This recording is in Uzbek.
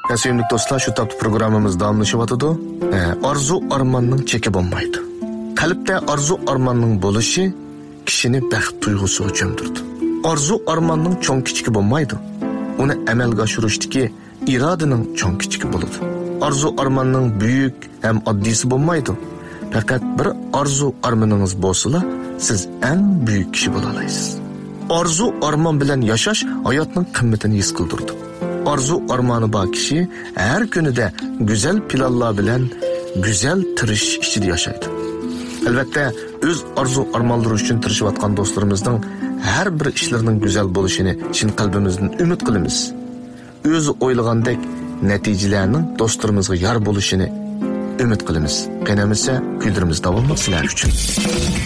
Sevimli dostlar, şu taptı programımız davamlaşıvatıdı. Arzu armanның cheki bo'lmaydi. Qalbda arzu armanның bo'lishi kishini baxt tuyg'usiga cho'mdirdi. Arzu armanның cho'ng kichigi bo'lmaydi. Uni amalga oshirishdagi irodaning cho'ng kichigi bo'ladi. Arzu armanның buyuk ham oddiysi bo'lmaydi. Faqat bir arzu armaningiz bo'lsa, siz eng buyuk kishi bo'la olasiz. Arzu arman bilan yashash hayotning qimmatini his qildirdi. Arzu armanı bor kishi har kunida go'zal planlar bilan go'zal tirish ichida yashaydi. Albatta, o'z arzu armanlari uchun tirishayotgan do'stlarimizning har bir ishlarining go'zal bo'lishini chin qalbimizdan umid qilamiz. O'zi o'ylagandek natijalarning do'stlarimizga yor bo'lishini umid qilamiz. Qanamisa, kuldirimiz davomli sizlar uchun.